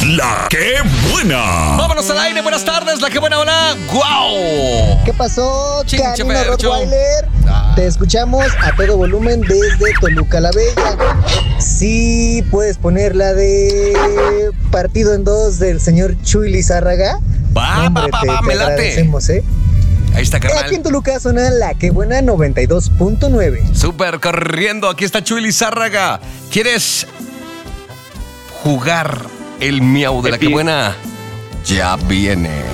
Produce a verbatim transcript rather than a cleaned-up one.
La que buena. Vámonos al aire, buenas tardes, la que buena, hola. ¡Guau! ¿Qué pasó, Chinche, Canino Fercho. Rottweiler? Ah. Te escuchamos a todo volumen desde Toluca la Bella. Sí, puedes poner la de Partido en Dos del señor Chuy Lizárraga. Va, Hombre, va, va, te- va, te me late. agradecemos, ¿eh? Ahí está, Aquí en carnal. Toluca suena La que buena noventa y dos punto nueve. Súper corriendo, aquí está Chuy Lizárraga. ¿Quieres jugar el miau de la que buena? Ya viene.